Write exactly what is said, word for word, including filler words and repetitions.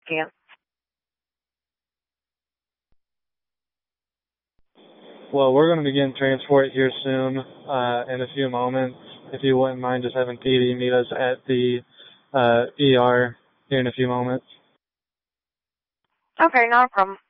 chance. Well, we're going to begin transport here soon, uh, in a few moments. If you wouldn't mind just having P D meet us at the uh, E R here in a few moments. Okay, not a problem.